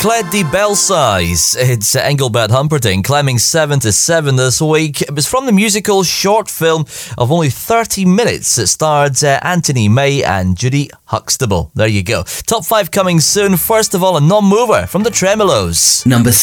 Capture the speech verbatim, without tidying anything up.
Cled de Belsize. It's Engelbert Humperdinck climbing seven to seven this week. It was from the musical short film of only thirty minutes. It starred uh, Anthony May and Judy Huxtable. There you go. Top five coming soon. First of all, a non-mover from the Tremolos. Number